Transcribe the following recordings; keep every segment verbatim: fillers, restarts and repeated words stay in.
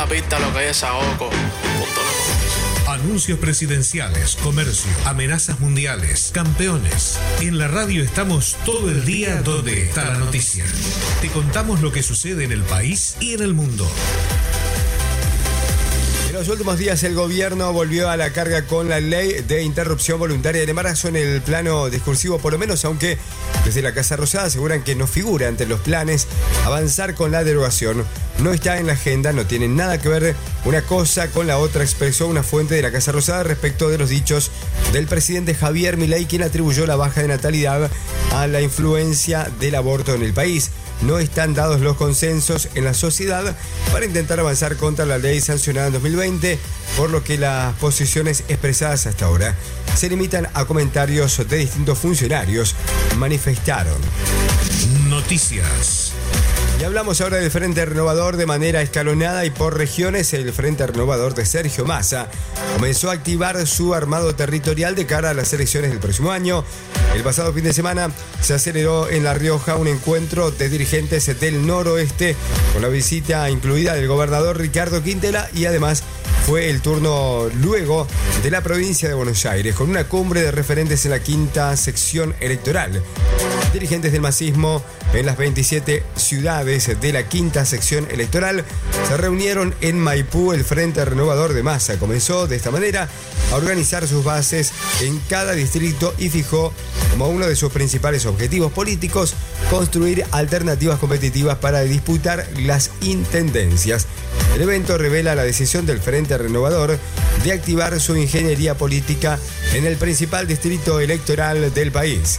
la pista lo que es Saoco. Anuncios presidenciales, comercio, amenazas mundiales, campeones. En la radio estamos todo el día donde está la noticia. Te contamos lo que sucede en el país y en el mundo. En los últimos días el gobierno volvió a la carga con la ley de interrupción voluntaria del embarazo en el plano discursivo, por lo menos, aunque desde la Casa Rosada aseguran que no figura entre los planes avanzar con la derogación. No está en la agenda, no tiene nada que ver una cosa con la otra, expresó una fuente de la Casa Rosada respecto de los dichos del presidente Javier Milei, quien atribuyó la baja de natalidad a la influencia del aborto en el país. No están dados los consensos en la sociedad para intentar avanzar contra la ley sancionada en dos mil veinte, por lo que las posiciones expresadas hasta ahora se limitan a comentarios de distintos funcionarios, manifestaron. Noticias. Y hablamos ahora del Frente Renovador de manera escalonada y por regiones. El Frente Renovador de Sergio Massa comenzó a activar su armado territorial de cara a las elecciones del próximo año. El pasado fin de semana se aceleró en La Rioja un encuentro de dirigentes del noroeste con la visita incluida del gobernador Ricardo Quintela, y además fue el turno luego de la provincia de Buenos Aires con una cumbre de referentes en la quinta sección electoral. Dirigentes del masismo en las veintisiete ciudades de la quinta sección electoral se reunieron en Maipú. El Frente Renovador de Massa comenzó de esta manera a organizar sus bases en cada distrito y fijó como uno de sus principales objetivos políticos construir alternativas competitivas para disputar las intendencias. El evento revela la decisión del Frente Renovador de activar su ingeniería política en el principal distrito electoral del país.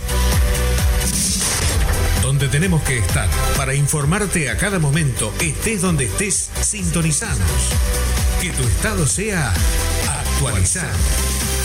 Donde tenemos que estar para informarte a cada momento, estés donde estés, sintonizanos. Que tu estado sea actualizado.